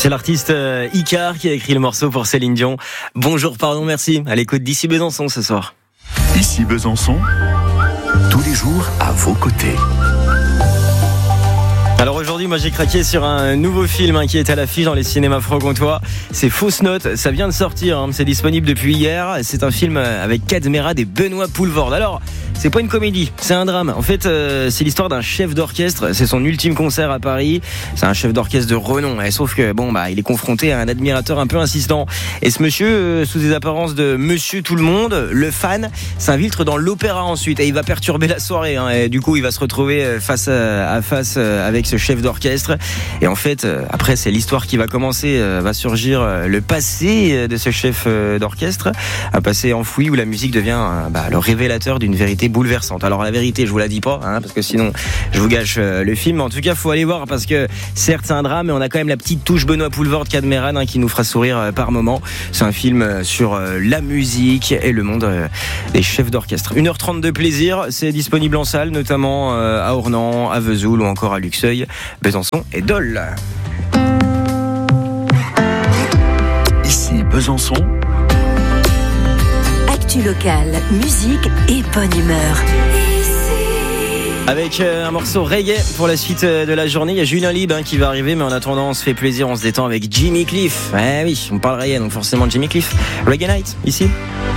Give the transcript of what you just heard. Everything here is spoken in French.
C'est l'artiste Icar qui a écrit le morceau pour Céline Dion. Bonjour, pardon, merci. À l'écoute d'Ici Besançon ce soir. Ici Besançon, tous les jours à vos côtés. Alors aujourd'hui, moi j'ai craqué sur un nouveau film qui est à l'affiche dans les cinémas franc-comtois. C'est Fausse Note, ça vient de sortir, c'est disponible depuis hier. C'est un film avec Cadmerade et Benoît Poelvoorde. Alors, c'est pas une comédie, c'est un drame. En fait, c'est l'histoire d'un chef d'orchestre. C'est son ultime concert à Paris. C'est un chef d'orchestre de renom. Sauf que il est confronté à un admirateur un peu insistant. Et ce monsieur, sous des apparences de Monsieur Tout le Monde, le fan, s'infiltre dans l'opéra ensuite. Et il va perturber la soirée. Et du coup, il va se retrouver face à face avec ce chef d'orchestre. Et en fait, après, c'est l'histoire qui va commencer. Va surgir le passé de ce chef d'orchestre, un passé enfoui où la musique devient le révélateur d'une vérité bouleversante. Alors la vérité, je vous la dis pas, parce que sinon je vous gâche le film. En tout cas, faut aller voir parce que certes c'est un drame, mais on a quand même la petite touche Benoît Poelvoorde, Cadmerade, qui nous fera sourire par moment. C'est un film sur la musique et le monde des chefs d'orchestre. 1h30 de plaisir, c'est disponible en salle, notamment à Ornans, à Vesoul ou encore à Luxeuil, Besançon et Dole. Ici Besançon. Actu locale, musique et bonne humeur. Avec un morceau reggae pour la suite de la journée. Il y a Julien Lib qui va arriver, mais en attendant on se fait plaisir, on se détend avec Jimmy Cliff. Oui, on parle reggae, donc forcément Jimmy Cliff. Reggae Night, ici.